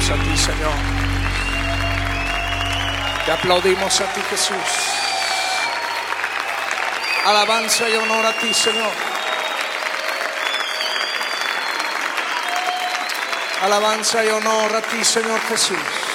aplaudimos a ti, Señor. Te aplaudimos a ti, Jesús. Alabanza y honor a ti, Señor. Alabanza y honor a ti, Señor Jesús.